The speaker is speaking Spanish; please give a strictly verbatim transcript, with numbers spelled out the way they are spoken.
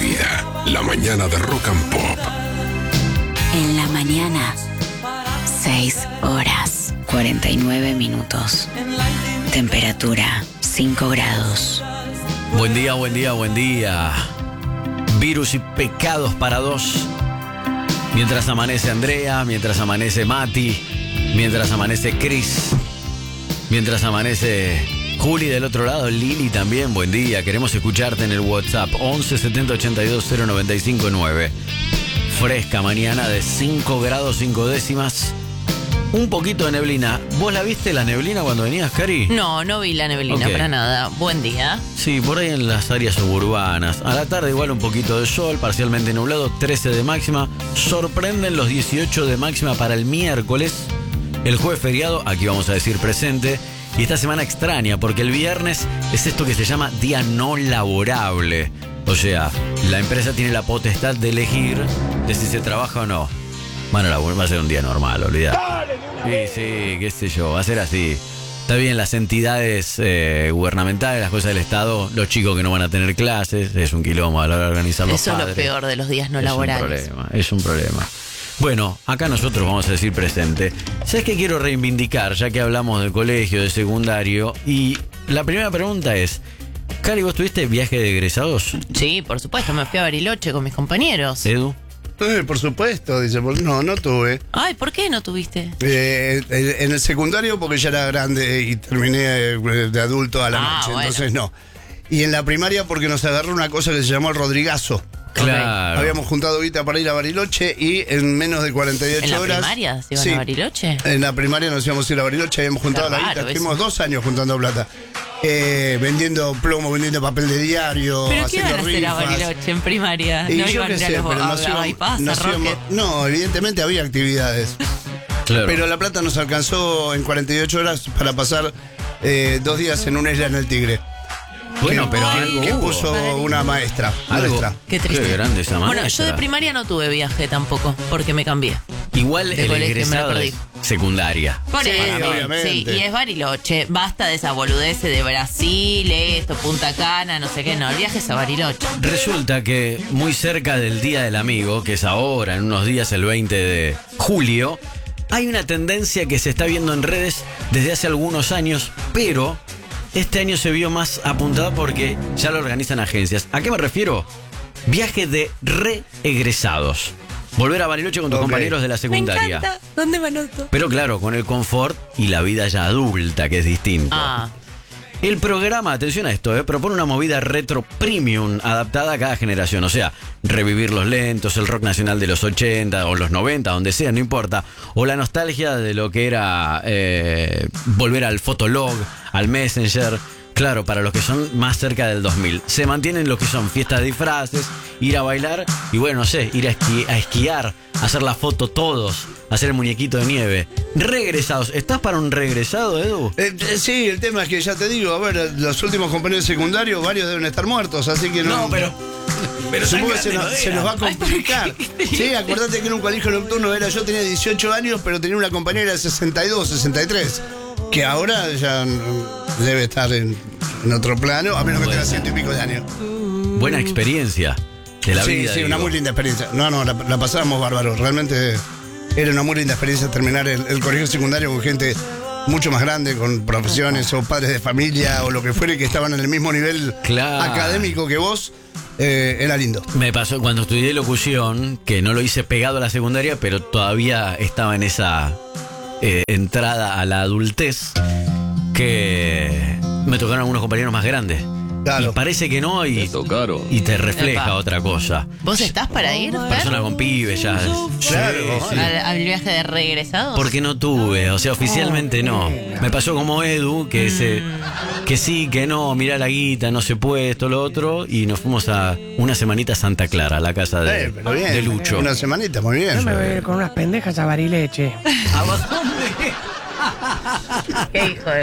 vida. La mañana de Rock and Pop. En la mañana, seis horas, cuarenta y nueve minutos. Temperatura, cinco grados. Buen día, buen día, buen día. Virus y pecados para dos. Mientras amanece Andrea, mientras amanece Mati, mientras amanece Chris, mientras amanece Juli del otro lado, Lili también, buen día. Queremos escucharte en el WhatsApp once setenta ochenta y dos cero noventa y cinco nueve. Fresca mañana de cinco grados cinco décimas. Un poquito de neblina. ¿Vos la viste la neblina cuando venías, Cari? No, no vi la neblina Ok. para nada. Buen día. Sí, por ahí en las áreas suburbanas. A la tarde igual un poquito de sol, parcialmente nublado, trece de máxima. Sorprenden los dieciocho de máxima para el miércoles. El jueves feriado, aquí vamos a decir presente. Y esta semana extraña, porque el viernes es esto que se llama día no laborable. O sea, la empresa tiene la potestad de elegir de si se trabaja o no. Bueno, la- va a ser un día normal, olvidate. Sí, sí, qué sé yo, va a ser así. Está bien, las entidades eh, gubernamentales, las cosas del Estado, los chicos que no van a tener clases, es un quilombo a la hora de organizar los Eso es lo padres. peor de los días no Es laborales. un problema, es un problema. Bueno, acá nosotros vamos a decir presente. ¿Sabes qué quiero reivindicar, ya que hablamos de colegio, de secundario? Y la primera pregunta es, Cari, ¿vos tuviste viaje de egresados? Sí, por supuesto, me fui a Bariloche con mis compañeros. Edu. Eh, por supuesto, dice, por- no, no tuve. Ay, ¿por qué no tuviste? Eh, en el secundario porque ya era grande y terminé eh, de adulto a la Ah, noche, bueno. entonces no. Y en la primaria porque nos agarró una cosa que se llamó el Rodrigazo. Claro. Habíamos juntado guita para ir a Bariloche y en menos de cuarenta y ocho ¿En la horas. primaria se iban Sí. a Bariloche? En la primaria nos íbamos a ir a Bariloche, habíamos juntado la raro guita, eso. estuvimos dos años juntando plata. Eh, vendiendo plomo, vendiendo papel de diario, ¿Pero qué haciendo iban a hacer a rifas. Bariloche en primaria? Y ¿No yo iban qué a ir a sé, los pero a- nos a íbamos- bypass, a nos Rocket? íbamos- No, evidentemente había actividades. Claro. Pero la plata nos alcanzó en cuarenta y ocho horas para pasar eh, dos días en una isla en el Tigre. Bueno, que, pero que- algo que hubo. puso una maestra. Algo. maestra. Qué triste. Qué grande esa Bueno, yo maestra. de primaria no tuve viaje tampoco, porque me cambié. Igual de el colegio me la egresado perdí. es secundaria. Por Sí, eso, obviamente. sí, y es Bariloche. Basta de esa boludez de Brasil, esto, Punta Cana, no sé qué, no, el viaje es a Bariloche. Resulta que muy cerca del Día del Amigo, que es ahora, en unos días, el veinte de julio, hay una tendencia que se está viendo en redes desde hace algunos años, pero este año se vio más apuntada porque ya lo organizan agencias. ¿A qué me refiero? Viaje de reegresados. Volver a Bariloche con tus Ok. compañeros de la secundaria. Me encanta. ¿Dónde me anoto? Pero claro, con el confort y la vida ya adulta, que es distinto. Ah, El programa, atención a esto, eh, propone una movida retro premium adaptada a cada generación. O sea, revivir los lentos, el rock nacional de los ochenta o los noventa, donde sea, no importa. O la nostalgia de lo que era eh, volver al Fotolog, al Messenger. Claro, para los que son más cerca del dos mil. Se mantienen lo que son fiestas de disfraces, ir a bailar y bueno, no sé, ir a, esqui- a esquiar, hacer la foto todos, hacer el muñequito de nieve. Regresados. ¿Estás para un regresado, Edu? Eh, eh, sí, el tema es que ya te digo, a ver, los últimos compañeros secundarios, varios deben estar muertos, así que no. pero Supongo que se nos, se nos va a complicar. Sí, acordate que en un colegio nocturno era, yo tenía dieciocho años, pero tenía una compañera de sesenta y dos, sesenta y tres, que ahora ya mm, debe estar en, en otro plano, a menos que tenga ciento y pico de años. Buena experiencia de la sí, vida. sí, una digo. muy linda experiencia. No, no, la, la pasábamos bárbaro. Realmente era una muy linda experiencia terminar el, el colegio secundario con gente mucho más grande, con profesiones o padres de familia o lo que fuere, que estaban en el mismo nivel Claro. académico que vos. Eh, era lindo. Me pasó cuando estudié locución, que no lo hice pegado a la secundaria, pero todavía estaba en esa eh, entrada a la adultez, que me tocaron algunos compañeros más grandes. Claro. Y parece que no, y, y te refleja Epa. otra cosa. ¿vos estás para ir, Fer? Persona con pibes ya. Claro, Sí, sí. ¿Al, al viaje de regresados? Porque no tuve, o sea, oficialmente no. Me pasó como Edu, que ese, que sí, que no, mirá la guita, no se puede, esto, lo otro, y nos fuimos a una semanita a Santa Clara, a la casa de, Eh, pero bien, de Lucho. Una semanita, muy bien. Yo me voy a ir con unas pendejas a Barileche. ¿A vos dónde? Qué hijo de